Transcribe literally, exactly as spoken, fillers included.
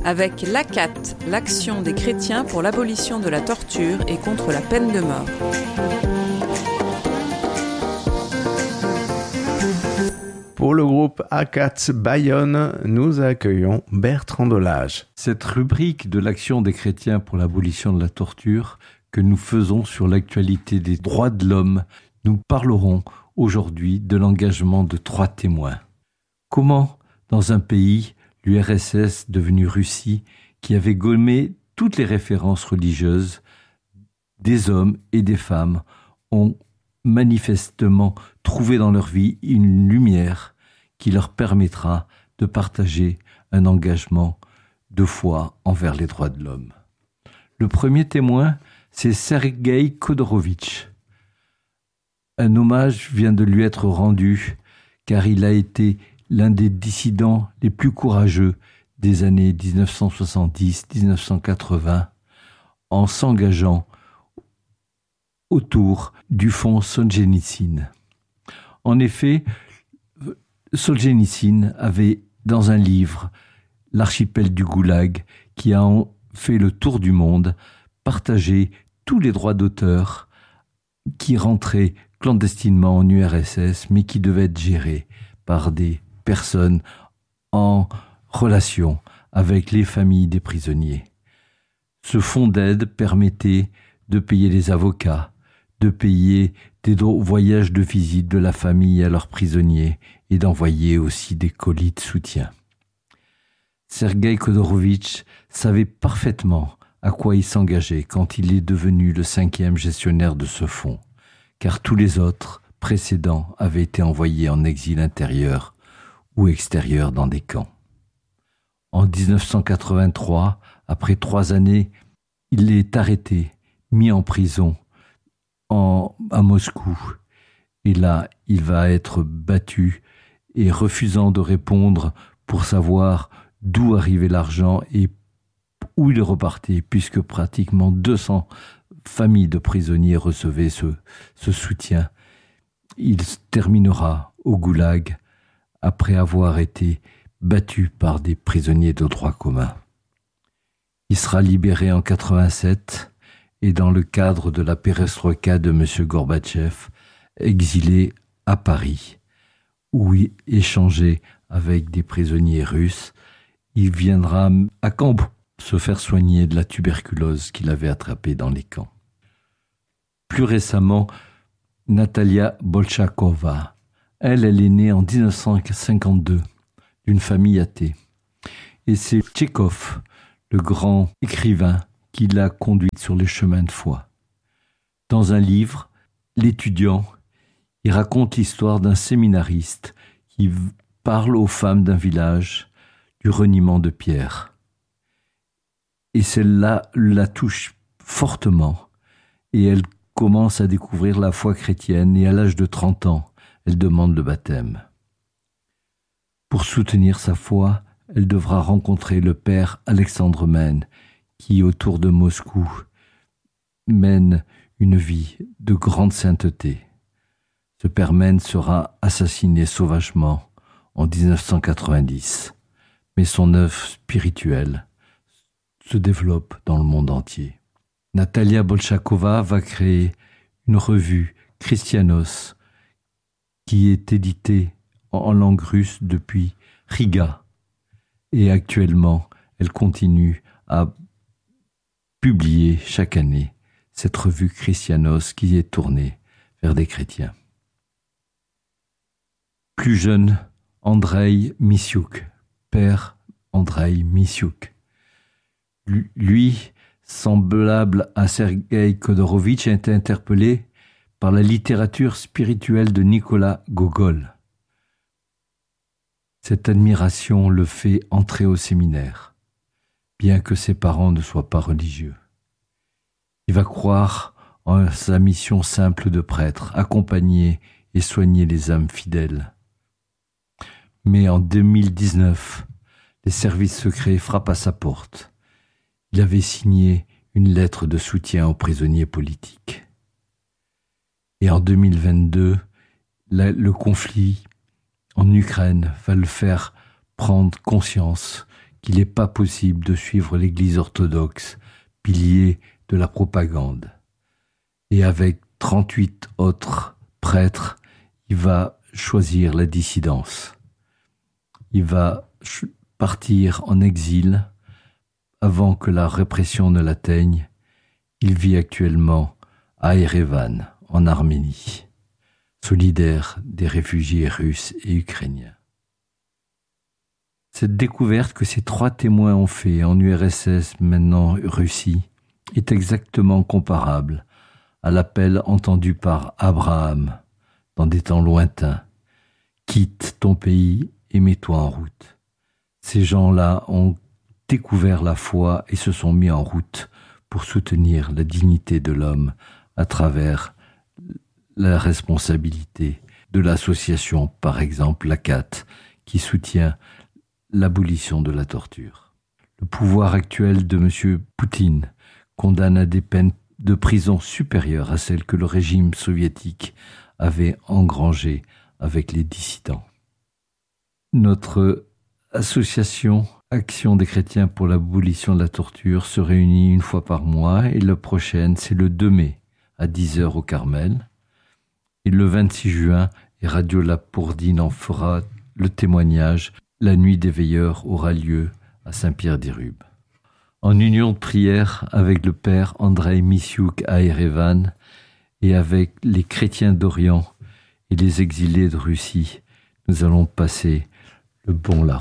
avec l'A C A T, l'Action des chrétiens pour l'abolition de la torture et contre la peine de mort. Pour le groupe A C A T Bayonne, nous accueillons Bertrand Delage. Cette rubrique de l'Action des chrétiens pour l'abolition de la torture que nous faisons sur l'actualité des droits de l'homme, nous parlerons aujourd'hui de l'engagement de trois témoins. Comment, dans un pays, l'U R S S devenu Russie, qui avait gommé toutes les références religieuses, des hommes et des femmes ont manifestement trouvé dans leur vie une lumière qui leur permettra de partager un engagement de foi envers les droits de l'homme. Le premier témoin, c'est Sergueï Khodorovitch. Un hommage vient de lui être rendu car il a été l'un des dissidents les plus courageux des années dix-neuf cent soixante-dix à dix-neuf cent quatre-vingts en s'engageant autour du fonds Solzhenitsyn. En effet, Solzhenitsyn avait dans un livre, L'archipel du Goulag, qui a fait le tour du monde, partagé tous les droits d'auteur qui rentraient clandestinement en U R S S, mais qui devaient être gérés par des personnes en relation avec les familles des prisonniers. Ce fonds d'aide permettait de payer les avocats, de payer des voyages de visite de la famille à leurs prisonniers et d'envoyer aussi des colis de soutien. Sergueï Khodorovitch savait parfaitement à quoi il s'engageait quand il est devenu le cinquième gestionnaire de ce fonds, car tous les autres précédents avaient été envoyés en exil intérieur ou extérieur dans des camps. En dix-neuf cent quatre-vingt-trois, après trois années, il est arrêté, mis en prison en, à Moscou. Et là, il va être battu et refusant de répondre pour savoir d'où arrivait l'argent et où il repartait, puisque pratiquement deux cents familles de prisonniers recevaient ce, ce soutien. Il terminera au goulag après avoir été battu par des prisonniers de droit commun. Il sera libéré en quatre-vingt-sept et dans le cadre de la perestroïka de M. Gorbatchev, exilé à Paris, où il échangeait avec des prisonniers russes. Il viendra à Camp se faire soigner de la tuberculose qu'il avait attrapée dans les camps. Plus récemment, Natalia Bolchakova. Elle, elle est née en dix-neuf cent cinquante-deux, d'une famille athée. Et c'est Tchekhov, le grand écrivain, qui l'a conduite sur les chemins de foi. Dans un livre, L'étudiant, il raconte l'histoire d'un séminariste qui parle aux femmes d'un village du reniement de Pierre. Et celle-là la touche fortement, et elle commence à découvrir la foi chrétienne, et à l'âge de trente ans, elle demande le baptême. Pour soutenir sa foi, elle devra rencontrer le père Alexandre Mène, qui, autour de Moscou, mène une vie de grande sainteté. Ce père Mène sera assassiné sauvagement en dix-neuf cent quatre-vingt-dix, mais son œuvre spirituelle se développe dans le monde entier. Natalia Bolchakova va créer une revue, Christianos, qui est éditée en langue russe depuis Riga. Et actuellement, elle continue à publier chaque année cette revue Christianos qui est tournée vers des chrétiens. Plus jeune, Andrei Misiouk, père Andrei Misiouk. Lui, semblable à Sergueï Khodorovitch, a été interpellé par la littérature spirituelle de Nicolas Gogol. Cette admiration le fait entrer au séminaire, bien que ses parents ne soient pas religieux. Il va croire en sa mission simple de prêtre, accompagner et soigner les âmes fidèles. Mais en deux mille dix-neuf, les services secrets frappent à sa porte. Il avait signé une lettre de soutien aux prisonniers politiques. Et en deux mille vingt-deux, la, le conflit en Ukraine va le faire prendre conscience qu'il n'est pas possible de suivre l'Église orthodoxe, pilier de la propagande. Et avec trente-huit autres prêtres, il va choisir la dissidence. Il va ch- partir en exil avant que la répression ne l'atteigne. Il vit actuellement à Erevan, en Arménie, solidaire des réfugiés russes et ukrainiens. Cette découverte que ces trois témoins ont fait en U R S S, maintenant Russie, est exactement comparable à l'appel entendu par Abraham dans des temps lointains. Quitte ton pays et mets-toi en route. Ces gens-là ont découvert la foi et se sont mis en route pour soutenir la dignité de l'homme à travers la responsabilité de l'association, par exemple l'A C A T, qui soutient l'abolition de la torture. Le pouvoir actuel de M. Poutine condamne à des peines de prison supérieures à celles que le régime soviétique avait engrangées avec les dissidents. Notre association Action des chrétiens pour l'abolition de la torture se réunit une fois par mois et la prochaine, c'est le deux mai à dix heures au Carmel. Et le vingt-six juin, et Radio Lapourdine en fera le témoignage. La nuit des veilleurs aura lieu à Saint-Pierre-d'Irube. En union de prière avec le père Andrei Missiouk à Erevan et avec les chrétiens d'Orient et les exilés de Russie, nous allons passer le bon larron.